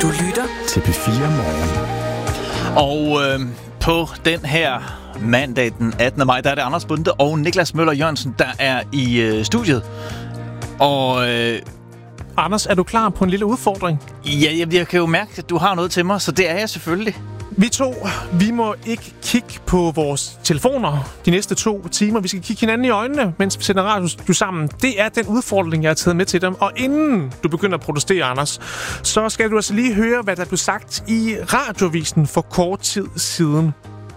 lytter til P4 Morgen. Og på den her mandag den 18. maj, der er det Anders Bunde og Niklas Møller Jørgensen, der er i studiet. Og Anders, er du klar på en lille udfordring? ja, jeg kan jo mærke, at du har noget til mig, så det er jeg selvfølgelig. Vi må ikke kigge på vores telefoner de næste 2 timer. Vi skal kigge hinanden i øjnene, mens vi sender radio sammen. Det er den udfordring, jeg har taget med til dem. Og inden du begynder at protestere, Anders, så skal du altså lige høre, hvad der blev sagt i radiovisen for kort tid siden.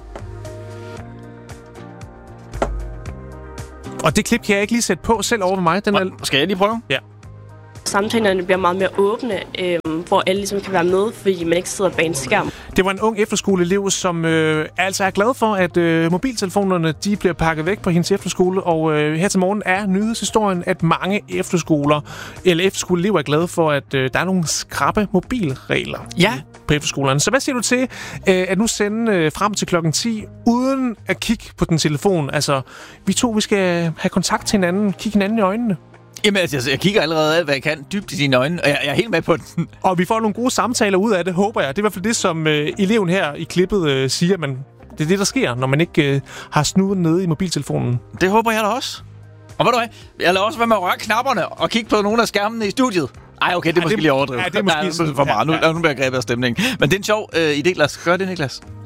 Og det klip kan jeg ikke lige sætte på selv over ved mig. Skal jeg lige prøve? Ja. Samtalerne bliver meget mere åbne, hvor alle ligesom kan være med, fordi man ikke sidder bag en skærm. Det var en ung efterskoleelev, som altså er glad for, at mobiltelefonerne de bliver pakket væk på hendes efterskole. Og her til morgen er nyhedshistorien, at mange efterskoleelever er glade for, at der er nogle skrappe mobilregler på efterskolerne. Så hvad siger du til at nu sende frem til klokken 10, uden at kigge på den telefon? Altså, vi skal have kontakt til hinanden, kigge hinanden i øjnene. Jamen, altså, jeg kigger allerede af, hvad jeg kan, dybt i dine øjne, og jeg er helt med på den. Og vi får nogle gode samtaler ud af det, håber jeg. Det er i hvert fald det, som eleven her i klippet siger, men det er det, der sker, når man ikke har snuden nede i mobiltelefonen. Det håber jeg da også. Og ved du hvad, jeg lader også være med at røre knapperne og kigge på nogle af skærmene i studiet. Ej, okay, det er måske lige overdrevet. Ja, det er måske for meget. Nu bliver jeg grebet af stemningen. Men det er en sjov idé, Niklas. Gør det, Niklas.